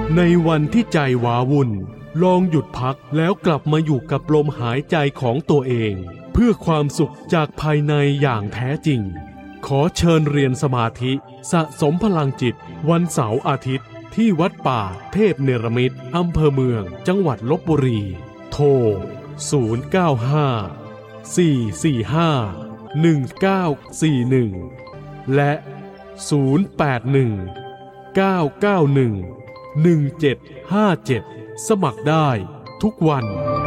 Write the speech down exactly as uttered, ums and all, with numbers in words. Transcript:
ในวันที่ใจว้าวุ่นลองหยุดพักแล้วกลับมาอยู่กับลมหายใจของตัวเองเพื่อความสุขจากภายในอย่างแท้จริงขอเชิญเรียนสมาธิสะสมพลังจิตวันเสาร์อาทิตย์ที่วัดป่าเทพเนรมิตรอำเภอเมืองจังหวัดลพบุรีโทรศูนย์ เก้า ห้า สี่ สี่ ห้า หนึ่ง เก้า สี่ หนึ่งและศูนย์ แปด หนึ่ง เก้า เก้า หนึ่ง หนึ่ง เจ็ด ห้า เจ็ดสมัครได้ทุกวัน